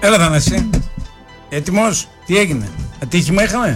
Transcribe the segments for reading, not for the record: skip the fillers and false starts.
Έλα Θανάση. Έτοιμος, τι έγινε, ατύχημα είχαμε?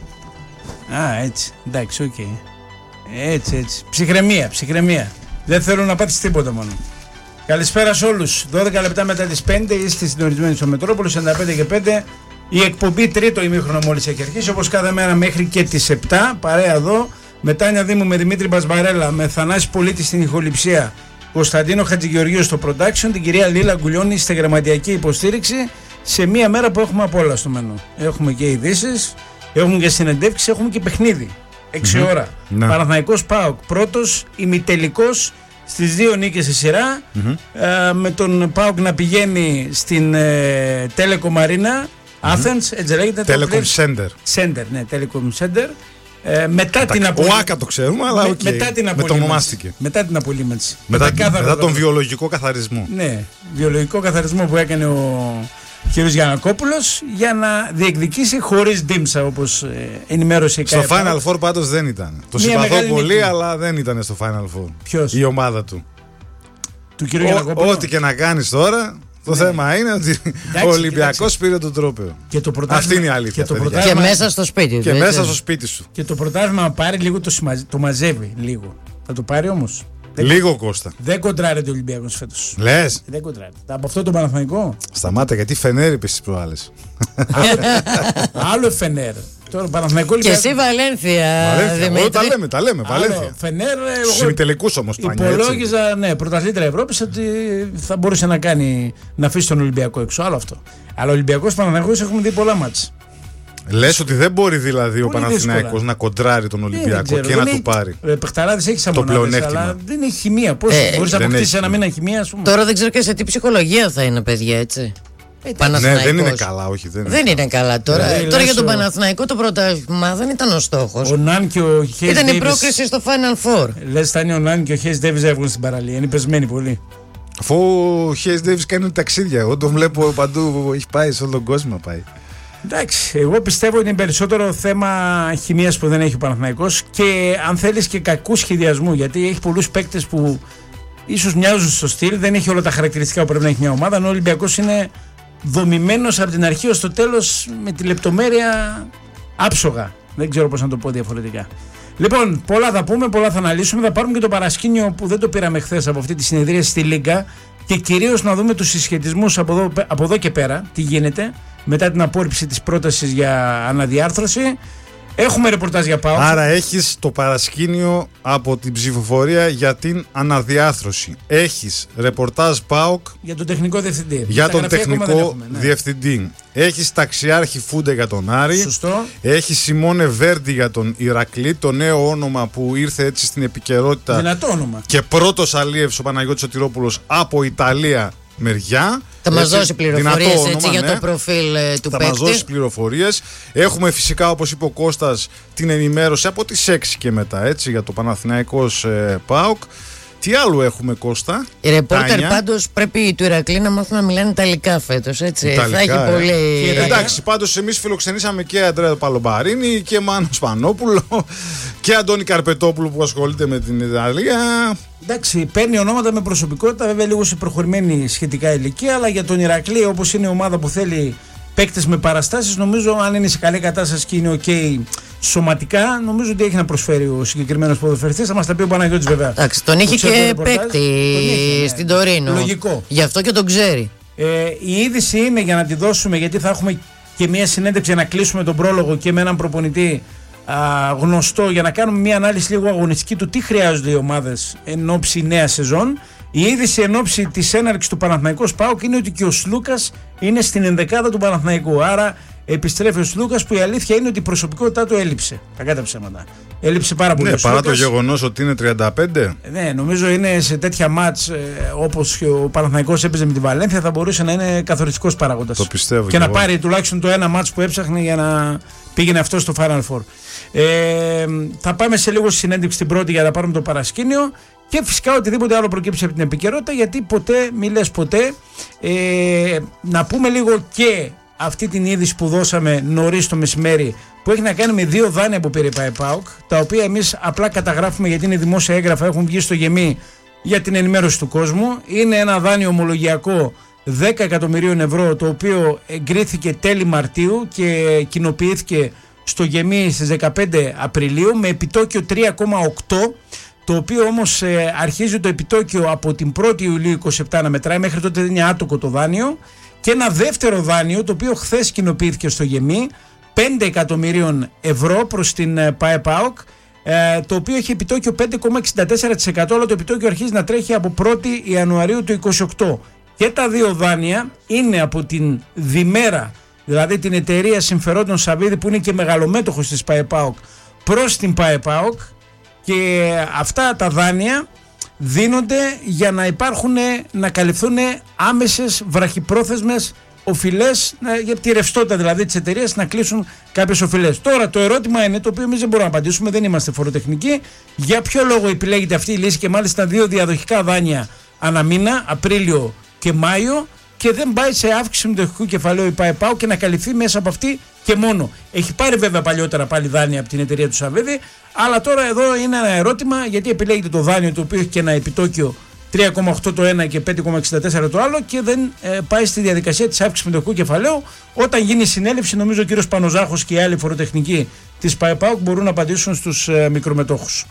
Έτσι, εντάξει, οκ. Έτσι. Ψυχραιμία. Δεν θέλω να πάθεις τίποτα μόνο. Καλησπέρα σε όλους. 12 λεπτά μετά τις 5 είστε συντονισμένοι στο Μετρόπολο 45 και 5. Η εκπομπή τρίτο ημίχρονο μόλις έχει αρχίσει, όπως κάθε μέρα μέχρι και τις 7. Παρέα εδώ με Τάνια Δήμου, με Δημήτρη Μπασβαρέλα, με Θανάση Πολίτη στην ηχοληψία, Κωνσταντίνο Χατζηγεωργίου στο production, την κυρία Λίλα Γκουλιώνη στη γραμματιακή υποστήριξη. Σε μία μέρα που έχουμε απ' όλα στο μενού. Έχουμε και ειδήσεις, έχουμε και συνεντεύξεις, έχουμε και παιχνίδι. 6 ώρα. Ναι. Παναθηναϊκός ΠΑΟΚ πρώτος, ημιτελικός στις 2 νίκες σε σειρά. Με τον ΠΑΟΚ να πηγαίνει στην Telecom Arena Athens, έτσι λέγεται. Telecom Center. Center, ναι, Telecom Center. Μετά την απολύμενση. ΟΑΚΑ το ξέρουμε, αλλά okay. Μετά την απολύμενση. Μετά τον βιολογικό καθαρισμό. Ναι, βιολογικό καθαρισμό που έκανε ο κ. Γιαννακόπουλος για να διεκδικήσει χωρίς ντύμσα, όπως ενημέρωσε η ΚΑΕΠ. Στο Final Four πάντως δεν ήταν. Το συμπαθώ πολύ, αλλά δεν ήταν στο Final Four. Ποιος? Η ομάδα του. Του κ. Γιαννακόπουλου. Ό,τι και να κάνεις τώρα. Το θέμα είναι ότι ο Ολυμπιακός πήρε το τρόπαιο. Αυτή είναι η αλήθεια. Και μέσα στο σπίτι του. Και μέσα στο σπίτι σου. Και το πρωτάθλημα πάρει λίγο το μαζεύει. Λίγο. Θα το πάρει όμως. Λίγο Κώστα. Δεν κοντράρεται ο Ολυμπιακός φέτος. Λες. Δεν κοντράρεται. Από αυτό το Παναθηναϊκό. Σταμάτα, γιατί Φενέρ είπες τις προάλλες. Άλλο Φενέρ. Τώρα Παναθηναϊκό. Και εσύ Βαλένθια. Τα λέμε. Βαλένθια. Φενέρ. Στους ημιτελικούς όμως πάνε. Υπολόγιζα, ναι, πρωταθλήτρια Ευρώπης, ότι θα μπορούσε να αφήσει τον Ολυμπιακό έξω. Άλλο αυτό. Αλλά ο Ολυμπιακός Παναθηναϊκός έχουμε δει πολλά μάτς. Λες ότι δεν μπορεί δηλαδή ο Παναθηναϊκός να κοντράρει τον Ολυμπιακό και να του πάρει. Παιχταράδες έχει σαν μονάδες, αλλά δεν έχει χημεία. Πώς μπορείς να αποκτήσεις ένα μήνα χημεία, ας πούμε. Τώρα δεν ξέρω και σε τι ψυχολογία θα είναι, παιδιά, έτσι. Ναι, δεν είναι καλά, όχι. Δεν είναι καλά τώρα. Τώρα για τον Παναθηναϊκό το πρωτάθλημα δεν ήταν ο στόχος. Ο Ναν και ο Χέις ήταν η πρόκριση στο Final Four. Λες θα είναι ο Ναν και ο Χέις Ντέβις έβγουν στην παραλία. Είναι πεσμένοι πολύ. Αφού ο Χέις Ντέβις κάνει ταξίδια. Εγώ τον βλέπω παντού, έχει πάει σε όλο τον κόσμο. Πάει. Εντάξει, εγώ πιστεύω ότι είναι περισσότερο θέμα χημείας που δεν έχει ο Παναθηναϊκός και αν θέλεις και κακού σχεδιασμού, γιατί έχει πολλούς παίκτες που ίσως μοιάζουν στο στυλ, δεν έχει όλα τα χαρακτηριστικά που πρέπει να έχει μια ομάδα, ενώ ο Ολυμπιακός είναι δομημένος από την αρχή ως το τέλος με τη λεπτομέρεια άψογα. Δεν ξέρω πώς να το πω διαφορετικά. Λοιπόν, πολλά θα πούμε, πολλά θα αναλύσουμε. Θα πάρουμε και το παρασκήνιο που δεν το πήραμε χθες από αυτή τη συνεδρία στη Λίγκα και κυρίως να δούμε τους συσχετισμούς από εδώ και πέρα, τι γίνεται μετά την απόρριψη της πρότασης για αναδιάρθρωση. Έχουμε ρεπορτάζ για ΠΑΟΚ. Άρα έχεις το παρασκήνιο από την ψηφοφορία για την αναδιάρθρωση. Έχεις ρεπορτάζ ΠΑΟΚ για τον τεχνικό διευθυντή. Για τον τεχνικό διευθυντή. Έχεις ταξιάρχη Φούντε για τον Άρη. Σωστό. Έχεις Σιμώνε Βέρντι για τον Ηρακλή. Το νέο όνομα που ήρθε έτσι στην επικαιρότητα. Δυνατό όνομα. Και πρώτος αλίευς ο Παναγιώτης Σωτηρόπουλος από Ιταλία μεριά. Θα μας δώσει πληροφορίες έτσι, για το προφίλ του παίκτη. Θα μας δώσει πληροφορίες. Έχουμε φυσικά, όπως είπε ο Κώστας, την ενημέρωση από τις 6 και μετά, έτσι, για το Παναθηναϊκός ΠΑΟΚ. Τι άλλο έχουμε, Κώστα? Οι ρεπόρτερ πάντως πρέπει του Ηρακλή να μάθουν να μιλάνε Ιταλικά φέτος, έτσι. Ιταλικά, θα έχει πολύ. Εντάξει, πάντως εμείς φιλοξενήσαμε και Αντρέα Παλομπαρίνη και Μάνο Σπανόπουλο και Αντώνη Καρπετόπουλο που ασχολείται με την Ιταλία. Εντάξει, παίρνει ονόματα με προσωπικότητα, βέβαια λίγο σε προχωρημένη σχετικά ηλικία, αλλά για τον Ηρακλή, όπως είναι η ομάδα που θέλει παίκτες με παραστάσεις, νομίζω αν είναι σε καλή κατάσταση και είναι ok σωματικά, νομίζω ότι έχει να προσφέρει ο συγκεκριμένος ποδοσφαιριστής. Θα μας τα πει ο Παναγιώτης βέβαια. Εντάξει, τον είχε και παίκτη στην Τωρίνο. Λογικό. Γι' αυτό και τον ξέρει. Η είδηση είναι, για να τη δώσουμε, γιατί θα έχουμε και μια συνέντευξη να κλείσουμε τον πρόλογο και με έναν προπονητή γνωστό, για να κάνουμε μια ανάλυση λίγο αγωνιστική του τι χρειάζονται οι ομάδες εν ώψη νέα σεζόν. Η είδηση εν ώψη της έναρξης του Παναθηναϊκού ΠΑΟΚ είναι ότι και ο Σλούκας είναι στην ενδεκάδα του Παναθηναϊκού. Άρα επιστρέφει ο Σλούκας, που η αλήθεια είναι ότι η προσωπικότητά του έλειψε. Κακά τα ψέματα. Έλειψε πάρα πολύ. Ναι, παρά το γεγονός ότι είναι 35. Ναι, νομίζω είναι σε τέτοια μάτς όπως ο Παναθηναϊκός έπαιζε με τη Βαλένθια, θα μπορούσε να είναι καθοριστικός παράγοντας. Το πιστεύω. Και να πάρει τουλάχιστον το ένα μάτς που έψαχνε για να πήγαινε αυτό στο Final Four. Θα πάμε σε λίγο στη συνέντευξη την πρώτη για να πάρουμε το παρασκήνιο. Και φυσικά οτιδήποτε άλλο προκύψει από την επικαιρότητα, γιατί ποτέ μη λες ποτέ. Να πούμε λίγο και αυτή την είδηση που δώσαμε νωρίς το μεσημέρι, που έχει να κάνει με 2 δάνεια που πήρε η ΠΑΟΚ, τα οποία εμείς απλά καταγράφουμε γιατί είναι δημόσια έγγραφα, έχουν βγει στο γεμί για την ενημέρωση του κόσμου. Είναι ένα δάνειο ομολογιακό 10 εκατομμυρίων ευρώ, το οποίο εγκρίθηκε τέλη Μαρτίου και κοινοποιήθηκε στο Γεμί στις 15 Απριλίου με επιτόκιο 3,8, το οποίο όμως αρχίζει το επιτόκιο από την 1η Ιουλίου 27 να μετράει, μέχρι τότε είναι άτοκο το δάνειο, και ένα δεύτερο δάνειο το οποίο χθες κοινοποιήθηκε στο Γεμί 5 εκατομμυρίων ευρώ προς την ΠΑΕ-ΠΑΟΚ, το οποίο έχει επιτόκιο 5,64%, αλλά το επιτόκιο αρχίζει να τρέχει από 1η Ιανουαρίου του 28. Και τα δύο δάνεια είναι από την Διμέρα, δηλαδή την εταιρεία συμφερόντων Σαββίδη, που είναι και μεγαλομέτωχος της ΠΑΕ-ΠΑΟΚ, προς την ΠΑΕ-ΠΑΟΚ, και αυτά τα δάνεια δίνονται για να υπάρχουν, να καλυφθούν άμεσες βραχυπρόθεσμες οφειλές, για τη ρευστότητα δηλαδή της εταιρείας, να κλείσουν κάποιες οφειλές. Τώρα το ερώτημα είναι, το οποίο εμείς δεν μπορούμε να απαντήσουμε, δεν είμαστε φοροτεχνικοί, για ποιο λόγο επιλέγεται αυτή η λύση και μάλιστα δύο διαδοχικά δάνεια ανά μήνα, Απρίλιο και Μάιο, και δεν πάει σε αύξηση συμμετοχικού κεφαλαίου η ΠΑΕ-ΠΑΟΚ και να καλυφθεί μέσα από αυτή και μόνο. Έχει πάρει βέβαια παλιότερα πάλι δάνεια από την εταιρεία του Σαββίδη, αλλά τώρα εδώ είναι ένα ερώτημα, γιατί επιλέγεται το δάνειο το οποίο έχει και ένα επιτόκιο 3,8 το ένα και 5,64 το άλλο, και δεν πάει στη διαδικασία της αύξησης συμμετοχικού κεφαλαίου. Όταν γίνει συνέλευση, νομίζω ο κύριος Πανοζάχος και οι άλλοι φοροτεχνικοί της ΠΑΕ-ΠΑΟΚ μπορούν να απαντήσουν στους μικρομετόχους.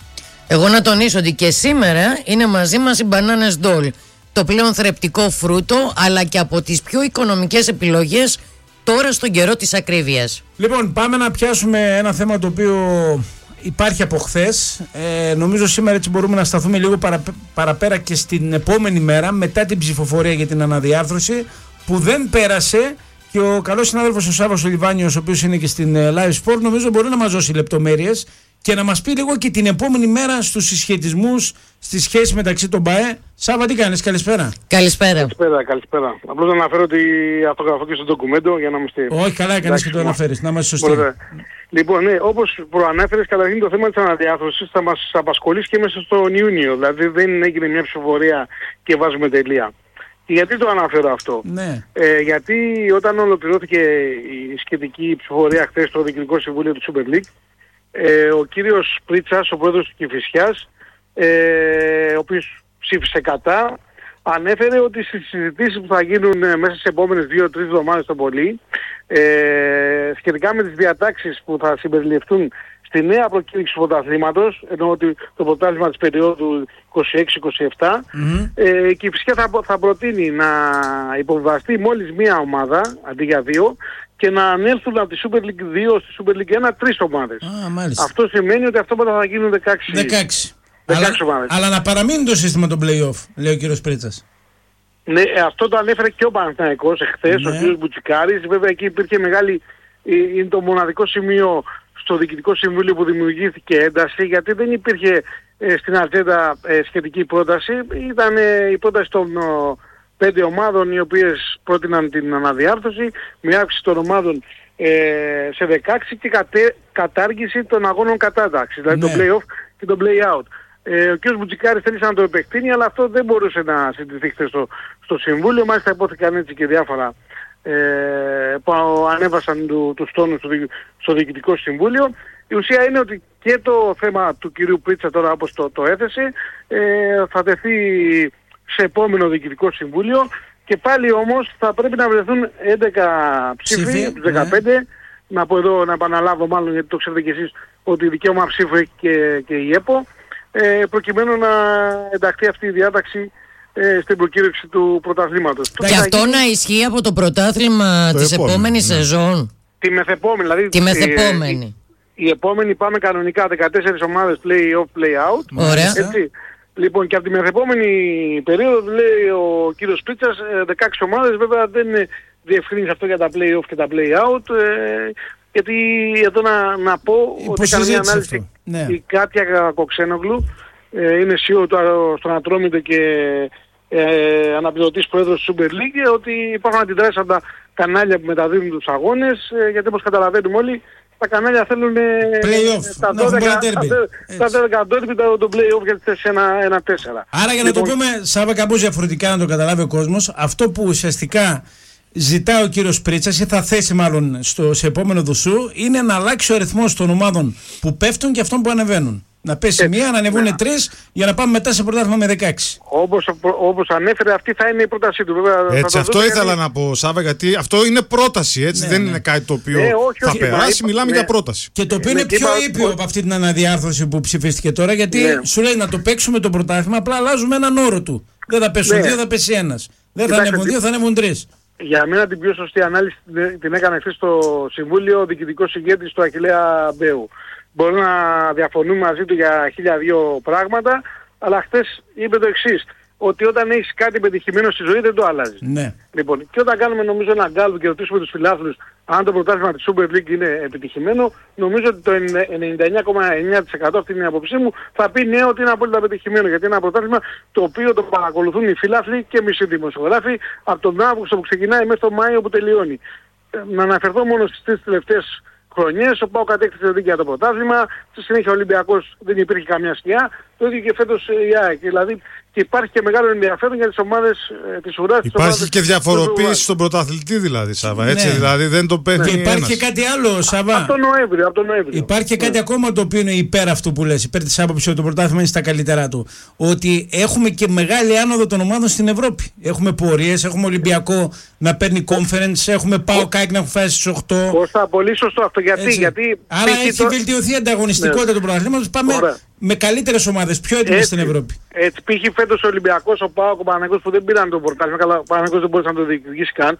Εγώ να τονίσω ότι και σήμερα είναι μαζί μας οι μπανάνες Ντόλ, το πλέον θρεπτικό φρούτο, αλλά και από τις πιο οικονομικές επιλογές τώρα στον καιρό της ακρίβειας. Λοιπόν, πάμε να πιάσουμε ένα θέμα το οποίο υπάρχει από χθες. Νομίζω σήμερα έτσι μπορούμε να σταθούμε λίγο παραπέρα και στην επόμενη μέρα, μετά την ψηφοφορία για την αναδιάρθρωση, που δεν πέρασε, και ο καλός συνάδελφος ο Σάββας ο Λιβάνιος, ο οποίος είναι και στην Live Sport, νομίζω μπορεί να μας δώσει λεπτομέρειες και να μας πει λίγο και την επόμενη μέρα στους συσχετισμούς, στη σχέση μεταξύ των ΠΑΕ. Σάββα, τι κάνεις, καλησπέρα. Καλησπέρα. Καλησπέρα. Απλώς να αναφέρω ότι αυτογραφώ και στο ντοκουμέντο για να είμαστε... Όχι, καλά έκανες και το αναφέρεις, να είμαστε σωστοί. Λοιπόν, ναι, όπως προανέφερες, καταρχήν το θέμα της αναδιάρθρωσης θα μας απασχολήσει και μέσα στον Ιούνιο. Δηλαδή δεν έγινε μια ψηφοφορία και βάζουμε τελεία. Και γιατί το αναφέρω αυτό? Ναι. Γιατί όταν ολοκληρώθηκε η σχετική ψηφοφορία χθες στο Διοικητικό Συμβούλιο του Super League, ο κύριος Πρίτσας, ο πρόεδρος του Κηφισιάς, ο οποίος ψήφισε κατά, ανέφερε ότι στις συζητήσεις που θα γίνουν μέσα στις επόμενες 2-3 εβδομάδες το πολύ, σχετικά με τις διατάξεις που θα συμπεριληφθούν στη νέα προκήρυξη του πρωταθλήματος, ενώ ότι το πρωτάθλημα της περίοδου 26-27, η Κηφισιά θα προτείνει να υποβιβαστεί μόλις μία ομάδα, αντί για δύο, και να ανέλθουν από τη Super League 2 στη Super League 1 3 ομάδες. Αυτό σημαίνει ότι αυτό θα γίνουν 16 ομάδες. Αλλά να παραμείνει το σύστημα των play-off, λέει ο κύριος Πρίτσας. Ναι, αυτό το ανέφερε και ο Παναθηναϊκός εχθές, ο κύριος Μπουτσικάρης. Βέβαια εκεί υπήρχε μεγάλη, είναι το μοναδικό σημείο στο Διοικητικό Συμβούλιο που δημιουργήθηκε ένταση, γιατί δεν υπήρχε στην ατζέντα σχετική πρόταση. Ήταν η πρόταση των 5 ομάδων οι οποίες πρότειναν την αναδιάρθρωση, με αύξηση των ομάδων σε 16 και κατάργηση των αγώνων κατάταξης, δηλαδή το play-off και το play-out. Ο κ. Μπουτζικάρης θέλησε να το επεκτείνει, αλλά αυτό δεν μπορούσε να συντηρηθεί χθες στο Συμβούλιο. Μάλιστα υπόθηκαν έτσι και διάφορα που ανέβασαν τους τόνους στο Διοικητικό Συμβούλιο. Η ουσία είναι ότι και το θέμα του κυρίου Πρίτσα τώρα, όπως το έθεσε, θα τεθεί σε επόμενο Διοικητικό Συμβούλιο, και πάλι όμως θα πρέπει να βρεθούν 11 ψήφοι από τους 15. Να πω εδώ, να επαναλάβω μάλλον, γιατί το ξέρετε κι εσείς, ότι δικαίωμα ψήφου έχει και η ΕΠΟ, προκειμένου να ενταχθεί αυτή η διάταξη στην προκήρυξη του πρωταθλήματος. Και αυτό να ισχύει από το πρωτάθλημα της επόμενης σεζόν. Τη μεθεπόμενη, δηλαδή. Τη μεθεπόμενη. Η επόμενη πάμε κανονικά 14 ομάδες play-off, play-out. Ωραία. Έτσι. Λοιπόν, και από τη μεθεπόμενη περίοδο, λέει ο κύριος Πρίτσας, 16 ομάδες. Βέβαια δεν διευκρίνησε αυτό για τα play-off και τα play-out. Γιατί εδώ να πω ότι έκανε μια ανάλυση η Κάτια Κοξένογλου, είναι CEO στον Ατρόμητο και αναπληρωτής πρόεδρος του Super League, ότι υπάρχουν αντιδράσεις από τα κανάλια που μεταδίδουν τους αγώνες, γιατί όπως καταλαβαίνουμε όλοι, τα κανάλια θέλουν τα 12 ντέρμπι, το play-off για τη θέση 1-4. Άρα για να το πούμε, Σάββα, κάπως διαφορετικά να το καταλάβει ο κόσμος, αυτό που ουσιαστικά ζητά ο κύριος Πρίτσας, ή θα θέσει μάλλον σε επόμενο δουσού, είναι να αλλάξει ο αριθμός των ομάδων που πέφτουν και αυτών που ανεβαίνουν. Να πέσει μία, να ανεβούν 3 για να πάμε μετά σε πρωτάθλημα με 16. Όπως ανέφερε, αυτή θα είναι η πρότασή του. Βέβαια, έτσι, αυτό ήθελα να πω, Σάβα, γιατί αυτό είναι πρόταση, έτσι, δεν είναι κάτι το οποίο θα περάσει, μιλάμε για πρόταση. Και το οποίο είναι πιο ήπιο από αυτή την αναδιάρθρωση που ψηφίστηκε τώρα, γιατί σου λέει να το παίξουμε το πρωτάθλημα, απλά αλλάζουμε έναν όρο του. Δεν θα πέσουν 2, θα πέσει 1. Δεν θα ανέβουν 2, θα ανέβουν 3. Για μένα την πιο σωστή ανάλυση την έκανε χθες στο Συμβούλιο ο διοικητικός ηγέτης του Αχιλλέα Μπέου. Μπορεί να διαφωνούμε μαζί του για 1002 πράγματα, αλλά χθες είπε το εξής, ότι όταν έχεις κάτι πετυχημένο στη ζωή δεν το αλλάζει. Ναι. Λοιπόν, και όταν κάνουμε νομίζω ένα γκάλπ και ρωτήσουμε τους φιλάθλους αν το πρωτάθλημα της Super League είναι επιτυχημένο, νομίζω ότι το 99,9% αυτή είναι η άποψή μου, θα πει ναι ότι είναι απόλυτα πετυχημένο, γιατί είναι ένα πρωτάθλημα το οποίο το παρακολουθούν οι φιλάθλοι και εμείς οι δημοσιογράφοι από τον Αύγουστο που ξεκινάει μέχρι τον Μάιο που τελειώνει. Να αναφερθώ μόνο στις 3 τελευταίες χρονιές, ο ΠΑΟΚ κατέκτησε δίκαια το πρωτάθλημα, στη συνέχεια ο Ολυμπιακός δεν υπήρχε καμιά σκιά, το ίδιο και φέτος η ΑΕΚ. Δηλαδή και υπάρχει και μεγάλο ενδιαφέρον για τις ομάδες της ουράς. Υπάρχει και διαφοροποίηση στον πρωταθλητή δηλαδή, Σάβα, έτσι, δηλαδή δεν το παίρνει και υπάρχει και κάτι άλλο, Σάβα. Από τον Νοέμβριο. Υπάρχει και κάτι ακόμα το οποίο είναι υπέρ αυτού που λες, υπέρ της άποψης ότι το πρωτάθλημα είναι στα καλύτερά του. Ότι έχουμε και μεγάλη άνοδο των ομάδων στην Ευρώπη. Έχουμε πορείες, έχουμε Ολυμπιακό να παίρνει conference, έχουμε ΠΑΟΚ να έχουν φτάσει στις 8. Κώστα, πολύ σωστό αυτό. Γιατί άρα έχει βελτιωθεί η ανταγωνιστικότητα του πρωταθλήματος. Πάμε με καλύτερες ομάδες, πιο έτοιμες στην Ευρώπη. Έτσι, π.χ. φέτος ο Ολυμπιακός, ο ΠΑΟΚ, ο Παναθηναϊκός που δεν πήραν το πρωτάθλημα, καλά, ο Παναθηναϊκός δεν μπορούσε να το διεκδικήσει καν,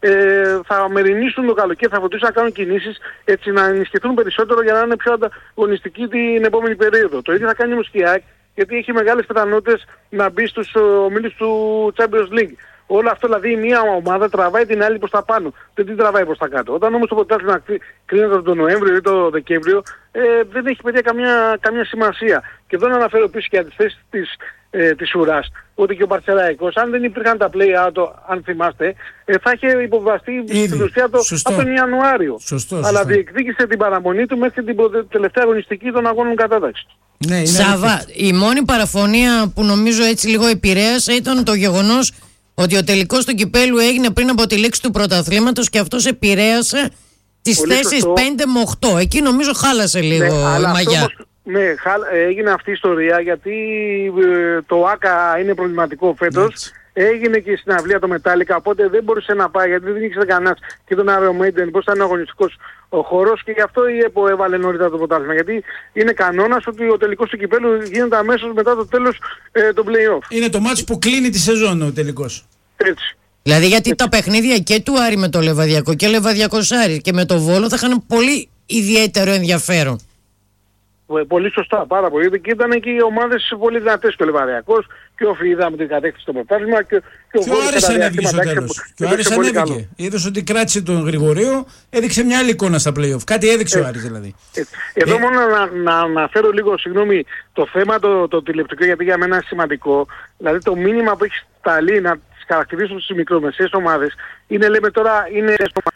θα μεριμνήσουν το καλοκαίρι, θα φροντίσουν να κάνουν κινήσεις έτσι να ενισχυθούν περισσότερο για να είναι πιο ανταγωνιστικοί την επόμενη περίοδο. Το ίδιο θα κάνει όμως και η ΑΕΚ, γιατί έχει μεγάλες πιθανότητες να μπει στους ομίλους του Champions League. Όλο αυτό δηλαδή μία ομάδα τραβάει την άλλη προς τα πάνω, δεν την τραβάει προς τα κάτω. Όταν όμως το πρωτάθλημα κρίνεται τον Νοέμβριο ή τον Δεκέμβριο, δεν έχει παιδιά καμία σημασία. Και εδώ να αναφέρω επίσης και για τις θέσεις της ουράς, ότι και ο Παρσελαϊκός, αν δεν υπήρχαν τα play-out, αν θυμάστε, θα είχε υποβαστεί στην ουσία από τον Ιανουάριο. Αλλά διεκδίκησε την παραμονή του μέχρι την τελευταία αγωνιστική των αγώνων κατάταξης. Ναι, Σάβα, η μόνη παραφωνία που νομίζω έτσι λίγο επηρέασε ήταν το γεγονός ότι ο τελικός του κυπέλου έγινε πριν από τη λήξη του πρωταθλήματος και αυτός επηρέασε τις θέσεις 5 με 8. Εκεί νομίζω χάλασε λίγο η μαγιά. Έγινε αυτή η ιστορία γιατί το ΆΚΑ είναι προβληματικό φέτος. Έγινε και η συναυλία το Μετάλλικα, οπότε δεν μπορούσε να πάει γιατί δεν ήξερε κανένας και τον Iron Maiden πώς θα είναι αγωνιστικός ο χώρος και γι' αυτό η ΕΠΟ έβαλε νωρίτερα το πρωτάθλημα. Γιατί είναι κανόνας ότι ο τελικός του κυπέλου γίνεται αμέσως μετά το τέλος των play-off. Είναι το μάτς που κλείνει τη σεζόν ο τελικός. Έτσι. Δηλαδή γιατί τα παιχνίδια και του Άρη με το Λεβαδιακό και Λεβαδιακός Άρης και με το Βόλο θα είχαν πολύ ιδιαίτερο ενδιαφέρον. Πολύ σωστά, πάρα πολύ. Και ήταν και οι ομάδες πολύ δυνατές και ο Λεβαδιακός και ο Φιίδα με την κατέκτηση στο πρωτάθλημα και ο Άρης ανέβηκε στο τέλος. Και ο Άρης ανέβηκε. Είδες ότι κράτησε τον Γρηγορείο, έδειξε μια άλλη εικόνα στα play-off. Κάτι έδειξε ο Άρης δηλαδή. Εδώ μόνο να αναφέρω λίγο, συγγνώμη, το θέμα το τηλεοπτικό, γιατί για μένα είναι σημαντικό. Δηλαδή το μήνυμα που έχει σταλεί να τις χαρακτηρίσουν στις μικρομεσαίες ομάδες είναι, λέμε τώρα, είναι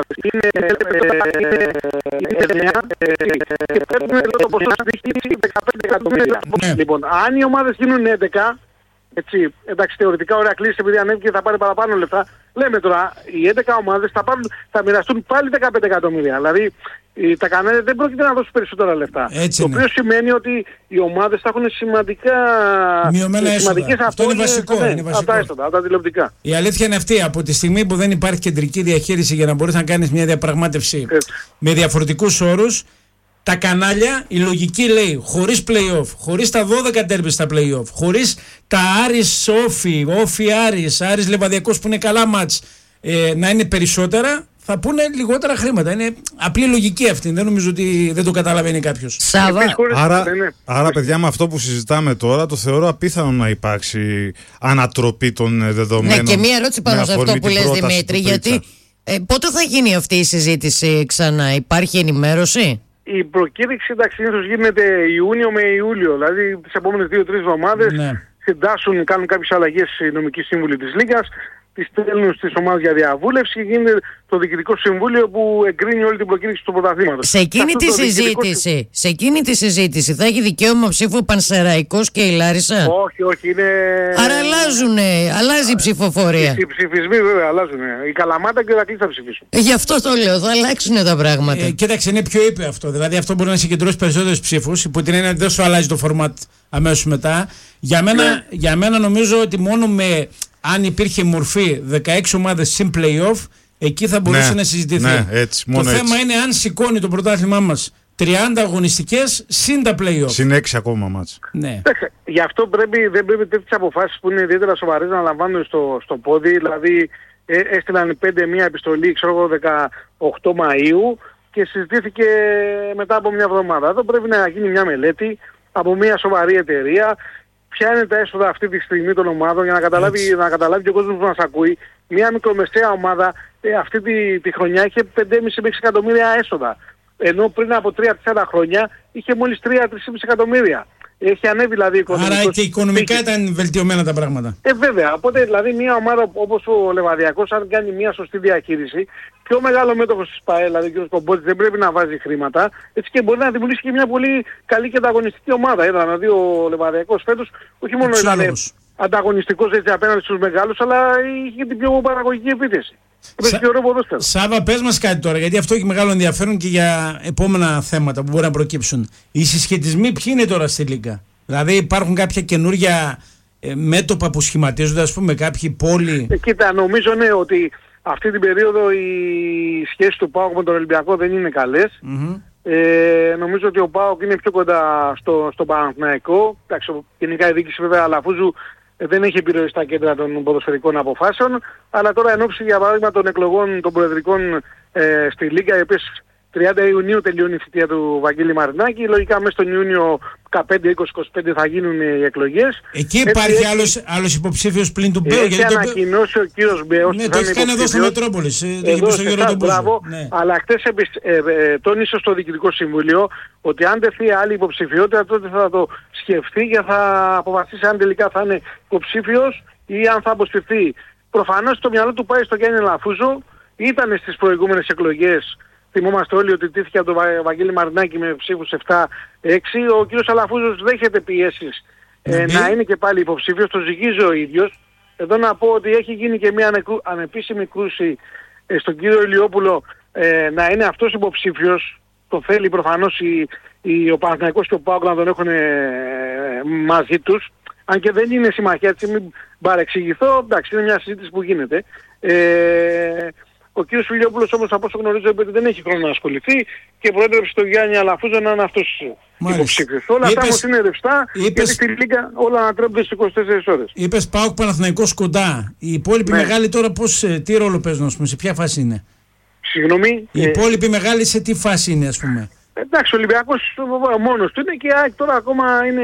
και παίρνουν το ποσό στοιχείο 15 εκατομμύρια. Λοιπόν, αν οι ομάδες γίνουν 11, έτσι, εντάξει, θεωρητικά ωραία κλείσει επειδή ανέβηκε και θα πάρει παραπάνω λεφτά. Λέμε τώρα, οι 11 ομάδες θα μοιραστούν πάλι 15 εκατομμύρια. Δηλαδή, τα κανάλια δεν πρόκειται να δώσουν περισσότερα λεφτά. Έτσι το οποίο σημαίνει ότι οι ομάδες θα έχουν σημαντικές αυτό είναι βασικό. Από τα έσοδα, από τα τηλεοπτικά. Η αλήθεια είναι αυτή. Από τη στιγμή που δεν υπάρχει κεντρική διαχείριση για να μπορείς να κάνεις μια διαπραγμάτευση με διαφορετικούς όρους, τα κανάλια, η λογική λέει, χωρίς play-off, χωρίς τα 12 τέρμπες στα play-off, χωρίς τα Άρης Όφι, Όφι Άρης, Άρης Λεβαδιακός που είναι καλά μάτς, να είναι περισσότερα, θα πούνε λιγότερα χρήματα. Είναι απλή λογική αυτή. Δεν νομίζω ότι δεν το καταλαβαίνει κάποιος. Άρα, παιδιά, με αυτό που συζητάμε τώρα, το θεωρώ απίθανο να υπάρξει ανατροπή των δεδομένων. Ναι, και μία ερώτηση πάνω σε αυτό που λες, Δημήτρη, γιατί πότε θα γίνει αυτή η συζήτηση ξανά, υπάρχει ενημέρωση? Η προκήρυξη, εντάξει, συνήθως γίνεται Ιούνιο με Ιούλιο, δηλαδή τις επόμενες 2-3 εβδομάδες συντάσσουν, κάνουν κάποιες αλλαγές οι νομικοί σύμβουλοι της Λίγκας τις στέλνουν στις ομάδες για διαβούλευση και γίνεται το Διοικητικό Συμβούλιο που εγκρίνει όλη την προκήρυξη του πρωταθλήματος. Σε εκείνη τη συζήτηση θα έχει δικαίωμα ψήφου ο Πανσεραϊκός και η Λάρισα. Όχι, είναι... Άρα αλλάζει η ψηφοφορία. Οι ψηφισμοί βέβαια αλλάζουν. Η Καλαμάτα και ο Ηρακλής θα ψηφίσουν. Γι' αυτό το λέω, θα αλλάξουν τα πράγματα. Κοίταξε, είναι πιο ήπιο αυτό. Δηλαδή αυτό μπορεί να συγκεντρώσει περισσότερους ψήφους, υπό την έννοια ότι δεν σου αλλάζει το format αμέσως μετά. Για μένα νομίζω ότι μόνο αν υπήρχε μορφή 16 ομάδες συν play-off, εκεί θα μπορούσε να συζητηθεί. Ναι, έτσι, το θέμα είναι αν σηκώνει το πρωτάθλημά μας 30 αγωνιστικές συν τα play-off. Συν 6 ακόμα μάτς. Ναι. Γι' αυτό δεν πρέπει τέτοιες αποφάσεις που είναι ιδιαίτερα σοβαρές να λαμβάνουν στο πόδι. Δηλαδή έστειλαν 5 μία επιστολή, 18 Μαΐου και συζητήθηκε μετά από μια εβδομάδα. Εδώ πρέπει να γίνει μια μελέτη από μια σοβαρή εταιρεία. Ποια είναι τα έσοδα αυτή τη στιγμή των ομάδων για να καταλάβει και ο κόσμος που μας ακούει. Μια μικρομεσαία ομάδα αυτή τη χρονιά είχε 5,5 με 6 εκατομμύρια έσοδα. Ενώ πριν από 3-4 χρόνια είχε μόλις 3-3,5 εκατομμύρια. Έχει ανέβει δηλαδή οικονομικός. Άρα και οικονομικά ήταν βελτιωμένα τα πράγματα. Βέβαια. Οπότε δηλαδή μια ομάδα όπως ο Λεβαδιακός, αν κάνει μια σωστή διαχείριση, πιο μεγάλο μέτοχος της ΠΑΕ, δηλαδή ο κ. Κομπότης, δεν πρέπει να βάζει χρήματα, έτσι και μπορεί να δημιουργήσει και μια πολύ καλή και ανταγωνιστική ομάδα. Είδα δηλαδή ο Λεβαδιακός φέτος όχι μόνο ήταν ανταγωνιστικός έτσι απέναντι στους μεγάλους, αλλά είχε την πιο παραγωγική επίθεση. Σάβα, πες μας κάτι τώρα, γιατί αυτό έχει μεγάλο ενδιαφέρον και για επόμενα θέματα που μπορεί να προκύψουν. Οι συσχετισμοί ποιοι είναι τώρα στη Λίγκα? Δηλαδή υπάρχουν κάποια καινούργια μέτωπα που σχηματίζονται, ας πούμε, κάποιοι πόλοι? Κοίτα, νομίζω ναι ότι αυτή την περίοδο οι σχέσεις του ΠΑΟΚ με τον Ολυμπιακό δεν είναι καλές. Νομίζω ότι ο ΠΑΟΚ είναι πιο κοντά στο Παναθηναϊκό. Γενικά η διοίκηση βέβαια Αλαφούζου δεν έχει επιρροή στα κέντρα των ποδοσφαιρικών αποφάσεων, αλλά τώρα εν ώψη για παράδειγμα των εκλογών των προεδρικών στη Λίγκα, οι οποίες 30 Ιουνίου τελειώνει η θητεία του Βαγγέλη Μαρινάκη, λογικά μέσα στον Ιούνιο 15, 20, 25 θα γίνουν οι εκλογές. Εκεί υπάρχει άλλος υποψήφιος πλην του Μπέου? Έχει ανακοινώσει ο κύριος Μπέος. Ναι, το έχει κάνει εδώ στο Μετρόπολης. Αλλά χτες τόνισε στο Διοικητικό Συμβούλιο ότι αν τεθεί άλλη υποψηφιότητα τότε θα το σκεφτεί και θα αποφασίσει αν τελικά θα είναι υποψήφιος ή αν θα αποσυρθεί. Προφανώς το μυαλό του πάει στο Γιάννη Λαφούζο. Ήταν στις προηγούμενες εκλογές. Θυμόμαστε όλοι ότι τήθηκε από τον Βαγγέλη Μαρινάκη με ψήφους 7-6. Ο κ. Αλαφούζος δέχεται πιέσεις να είναι και πάλι υποψήφιος, το ζυγίζει ο ίδιος. Εδώ να πω ότι έχει γίνει και μια ανεπίσημη κρούση στον κύριο Ηλιόπουλο να είναι αυτός υποψήφιος. Το θέλει προφανώς ο Παναθηναϊκός και ο ΠΑΟΚ να τον έχουν μαζί τους. Αν και δεν είναι συμμαχία, έτσι μην παρεξηγηθώ, εντάξει, είναι μια συζήτηση που γίνεται. Ο κ. Ηλιόπουλος όμως από όσο γνωρίζω ότι δεν έχει χρόνο να ασχοληθεί και προέτρεψε τον Γιάννη Αλαφούζο να είναι αυτός υποψήφιος. Όλα αυτά όμως είναι ρευστά γιατί στη Λίγκα όλα ανατρέπονται στις 24 ώρες. Είπες ΠΑΟΚ Παναθηναϊκός κοντά. Οι υπόλοιποι μεγάλοι τώρα τι ρόλο παίζουν, ας πούμε, σε ποια φάση είναι? Συγγνώμη. Οι υπόλοιποι μεγάλοι σε τι φάση είναι, ας πούμε? Εντάξει, ο Ολυμπιακός μόνος του είναι και τώρα ακόμα είναι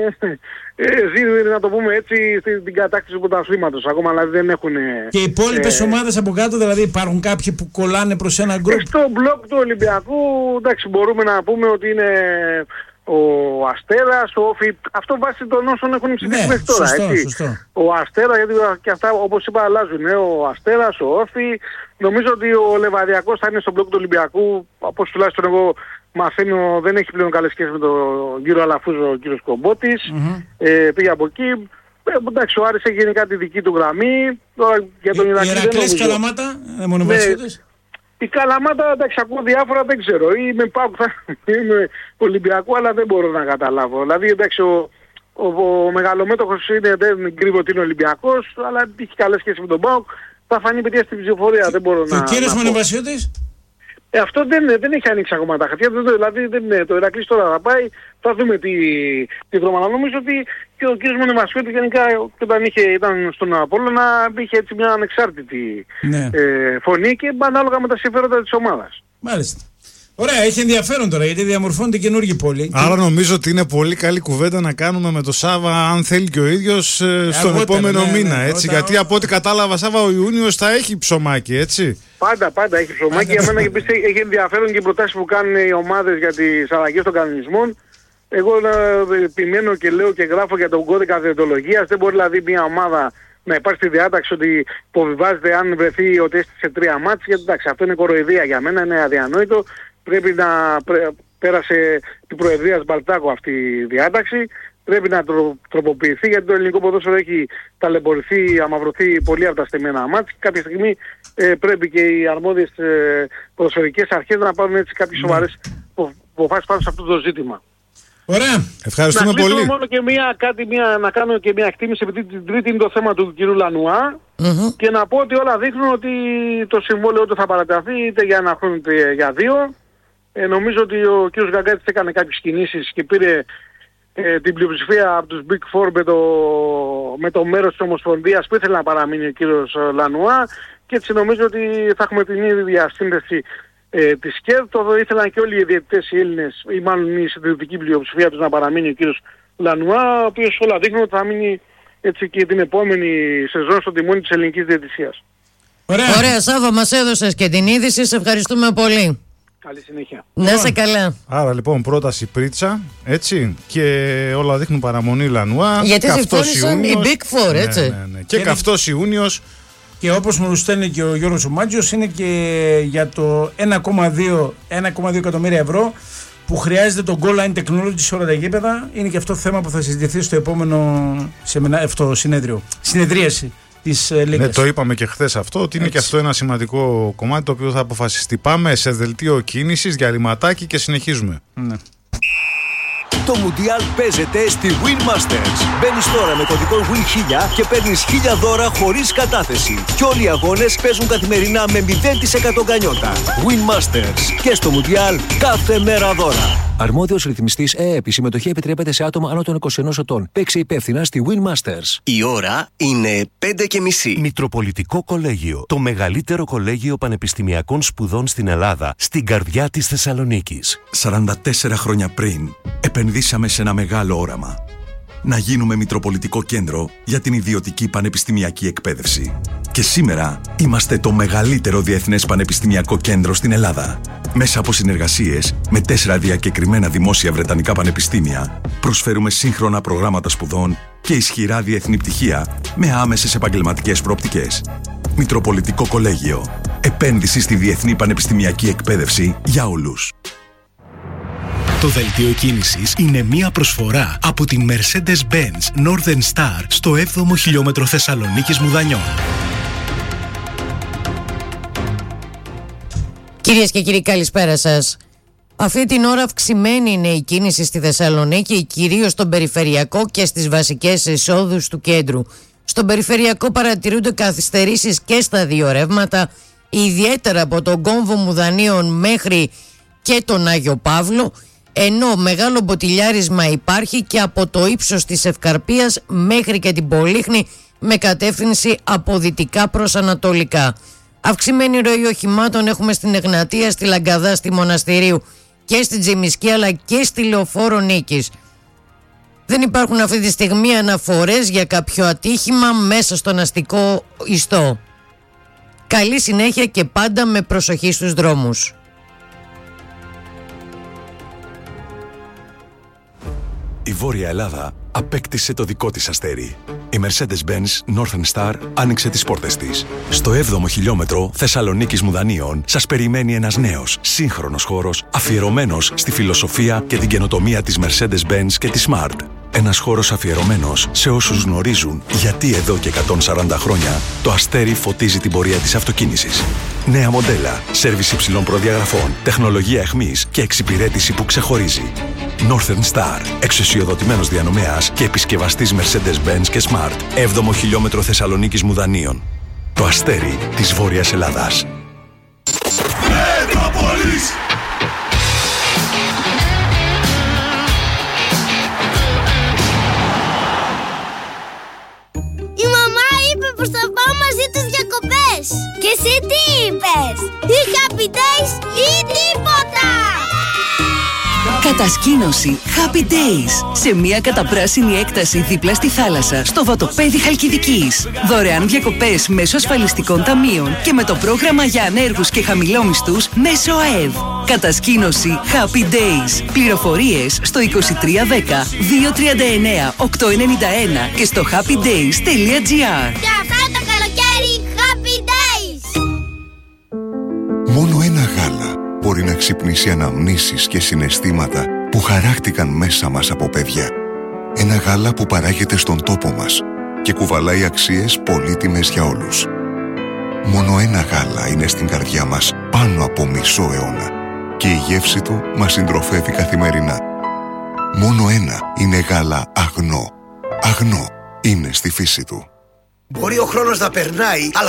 ζει, να το πούμε έτσι, στην κατάκτηση του πρωταθλήματος. Ακόμα δηλαδή δεν έχουν... Και οι υπόλοιπες ομάδες από κάτω, δηλαδή υπάρχουν κάποιοι που κολλάνε προς ένα γκρουπ? Στο μπλοκ του Ολυμπιακού, εντάξει, μπορούμε να πούμε ότι είναι ο Αστέρας, ο Όφη, αυτό βάσει των όσων έχουν ψηφίσει μέχρι τώρα. Σωστό. Ο Αστέρας, γιατί και αυτά όπως είπα αλλάζουν, ο Αστέρας, ο Όφη. Νομίζω ότι ο Λεβαδιακός θα είναι στο μπλοκ του Ολυμπιακού, όπως τουλάχιστον εγώ μαθαίνω, δεν έχει πλέον καλές σχέσεις με τον κύριο Αλαφούζο, ο κύριος Κομπότης. Πήγε από εκεί. Εντάξει, ο Άρης έχει γενικά τη δική του γραμμή. Τώρα για τον Ηρακλή δεν νομίζω. Καλαμάτα, μονοβασίδες. Η Καλαμάτα, εντάξει, ακούω διάφορα, δεν ξέρω. Είμαι πάω είμαι Ολυμπιακό, αλλά δεν μπορώ να καταλάβω. Δηλαδή, εντάξει, ο μεγαλομέτωχος δεν κρύβω ότι είναι Ολυμπιακός, αλλά έχει καλές σχέσεις με τον ΠΑΟΚ. Θα φανεί παιδιά στην ψηφοφορία, δεν μπορώ να... Ο κύριος Μονοβασιώτης? Αυτό δεν έχει ανοίξει ακόμα τα χαρτιά, δηλαδή το Ηρακλής τώρα θα πάει, θα δούμε τι δρόμο. Νομίζω ότι και ο κύριος Μονοβασιώτης γενικά όταν ήταν στον Απόλλωνα είχε έτσι μια ανεξάρτητη φωνή και ανάλογα με τα συμφέροντα της ομάδας. Μάλιστα. Ωραία, έχει ενδιαφέρον τώρα γιατί διαμορφώνεται καινούργια πόλη. Άρα νομίζω ότι είναι πολύ καλή κουβέντα να κάνουμε με το Σάβα, αν θέλει και ο ίδιος, στον επόμενο μήνα. Έτσι, γιατί από ό,τι κατάλαβα, Σάβα, ο Ιούνιος θα έχει ψωμάκι, έτσι. Πάντα έχει ψωμάκι. Για μένα έχει ενδιαφέρον και οι προτάσεις που κάνουν οι ομάδες για τις αλλαγές των κανονισμών. Εγώ επιμένω και λέω και γράφω για τον κώδικα διοντολογίας. Δεν μπορεί δηλαδή μια ομάδα να υπάρχει τη διάταξη ότι υποβιβάζεται αν βρεθεί ότι έστησε 3 μάτς, γιατί εντάξει, αυτό είναι κοροϊδία για μένα, είναι αδιανόητο. Πρέπει να πέρασε την Προεδρία Μπαλτάκο αυτή η διάταξη. Πρέπει να τροποποιηθεί, γιατί το ελληνικό ποδόσφαιρο έχει ταλαιπωρηθεί, αμαυρωθεί πολύ από τα στεμμένα μάτς. Κάποια στιγμή πρέπει και οι αρμόδιες ποδοσφαιρικές αρχές να πάρουν έτσι κάποιες σοβαρές αποφάσεις πάνω σε αυτό το ζήτημα. Ωραία. Ευχαριστούμε πολύ. Μόνο και να κάνω και μια εκτίμηση, επειδή την Τρίτη είναι το θέμα του κ. Λανουά, και να πω ότι όλα δείχνουν ότι το συμβόλαιο είτε θα παραταθεί είτε για 1 χρόνο είτε για 2. Νομίζω ότι ο κ. Γκαγκάτης έκανε κάποιες κινήσεις και πήρε την πλειοψηφία από τους Big Four με το μέρος της Ομοσπονδίας που ήθελε να παραμείνει ο κύριος Λανουά, και έτσι νομίζω ότι θα έχουμε την ίδια σύνδεση της ΚΕΔ. Το ήθελαν και όλοι οι διαιτητές οι Έλληνες, ή μάλλον η συντηρητική πλειοψηφία τους, να παραμείνει ο κύριος Λανουά, ο οποίος όλα δείχνουν ότι θα μείνει έτσι και την επόμενη σεζόν στο τιμόνι της ελληνικής διαιτησίας. Ωραία, Σάβα, μας έδωσες και την είδηση, σε ευχαριστούμε πολύ. Καλή συνέχεια. Να είσαι καλά. Άρα λοιπόν πρόταση Πρίτσα, έτσι, και όλα δείχνουν παραμονή Λανουά. Γιατί συμφώνησαν οι Big Four, έτσι. Ναι. Και καυτός Ιούνιος. Και όπως μου στέλνει και ο Γιώργος ο Μάτζιος, είναι και για το 1,2 εκατομμύρια ευρώ που χρειάζεται το goal line technology σε όλα τα γήπεδα. Είναι και αυτό το θέμα που θα συζητηθεί στο επόμενο συνεδρίαση της Λίγκας. Ναι, το είπαμε και χθες αυτό, ότι είναι και αυτό ένα σημαντικό κομμάτι το οποίο θα αποφασιστεί. Πάμε σε δελτίο κίνησης, διαλυματάκι και συνεχίζουμε. Ναι. Το Μουντιάλ παίζεται στη Win Masters. Μπαίνεις τώρα με κωδικό WIN1000 και παίρνεις 1000 δώρα χωρίς κατάθεση. Και όλοι οι αγώνες παίζουν καθημερινά με 0% γκανιότα. Win Masters. Και στο Μουντιάλ κάθε μέρα δώρα. Αρμόδιος ρυθμιστής ΕΕΠ. Η συμμετοχή επιτρέπεται σε άτομα άνω των 21 ετών. Παίξε υπεύθυνα στη Win Masters. Η ώρα είναι 5:30. Μητροπολιτικό Κολέγιο. Το μεγαλύτερο κολέγιο πανεπιστημιακών σπουδών στην Ελλάδα, στην καρδιά της Θεσσαλονίκης. 44 χρόνια πριν, επενδύσαμε σε ένα μεγάλο όραμα. Να γίνουμε Μητροπολιτικό Κέντρο για την ιδιωτική πανεπιστημιακή εκπαίδευση. Και σήμερα είμαστε το μεγαλύτερο διεθνές πανεπιστημιακό κέντρο στην Ελλάδα. Μέσα από συνεργασίες με 4 διακεκριμένα δημόσια βρετανικά πανεπιστήμια, προσφέρουμε σύγχρονα προγράμματα σπουδών και ισχυρά διεθνή πτυχία με άμεσες επαγγελματικές προοπτικές. Μητροπολιτικό Κολέγιο. Επένδυση στη διεθνή πανεπιστημιακή εκπαίδευση για όλους. Το δελτίο κίνησης είναι μία προσφορά από την Mercedes-Benz Northern Star στο 7ο χιλιόμετρο Θεσσαλονίκης Μουδανιών. Κυρίες και κύριοι, καλησπέρα σας. Αυτή την ώρα αυξημένη είναι η κίνηση στη Θεσσαλονίκη, κυρίως στον περιφερειακό και στις βασικές εισόδους του κέντρου. Στον περιφερειακό παρατηρούνται καθυστερήσεις και στα 2 ρεύματα, ιδιαίτερα από τον κόμβο Μουδανίων μέχρι και τον Άγιο Παύλο, ενώ μεγάλο μποτιλιάρισμα υπάρχει και από το ύψος της Ευκαρπίας μέχρι και την Πολύχνη με κατεύθυνση από δυτικά προς ανατολικά. Αυξημένη ροή οχημάτων έχουμε στην Εγνατία, στη Λαγκαδά, στη Μοναστηρίου και στην Τζιμισκή, αλλά και στη Λεωφόρο Νίκης. Δεν υπάρχουν αυτή τη στιγμή αναφορές για κάποιο ατύχημα μέσα στον αστικό ιστό. Καλή συνέχεια και πάντα με προσοχή στους δρόμους. Η Βόρεια Ελλάδα απέκτησε το δικό της αστέρι. Η Mercedes-Benz Northern Star άνοιξε τις πόρτες της. Στο 7ο χιλιόμετρο Θεσσαλονίκης Μουδανίων σας περιμένει ένας νέος, σύγχρονος χώρος αφιερωμένος στη φιλοσοφία και την καινοτομία της Mercedes-Benz και της Smart. Ένας χώρος αφιερωμένος σε όσους γνωρίζουν γιατί εδώ και 140 χρόνια το αστέρι φωτίζει την πορεία της αυτοκίνησης. Νέα μοντέλα, σέρβις υψηλών προδιαγραφών, τεχνολογία εχμής και εξυπηρέτηση που ξεχωρίζει. Northern Star, εξουσιοδοτημένος διανομέας και επισκευαστής Mercedes-Benz και Smart. 7ο χιλιόμετρο Θεσσαλονίκης Μουδανίων. Το αστέρι της Βόρειας Ελλάδας. Η μαμά είπε πως θα πάω μαζί τους διακοπές. Και εσύ τι είπες? Ή happy days ή τίποτα. Κατασκήνωση Happy Days σε μια καταπράσινη έκταση δίπλα στη θάλασσα στο Βατοπέδι Χαλκιδικής. Δωρεάν διακοπές μέσω ασφαλιστικών ταμείων και με το πρόγραμμα για ανέργους και χαμηλόμισθους μέσω ΑΕΔ. Κατασκήνωση Happy Days. Πληροφορίες στο 2310 239 891 και στο happydays.gr. Και αυτά το καλοκαίρι Happy Days! Μόνο ένα γάλα μπορεί να ξυπνήσει αναμνήσεις και συναισθήματα που χαράχτηκαν μέσα μας από παιδιά. Ένα γάλα που παράγεται στον τόπο μας και κουβαλάει αξίες πολύτιμες για όλους. Μόνο ένα γάλα είναι στην καρδιά μας πάνω από μισό αιώνα και η γεύση του μας συντροφεύει καθημερινά. Μόνο ένα είναι γάλα Αγνό. Αγνό είναι στη φύση του. Μπορεί ο χρόνος να περνάει, αλλά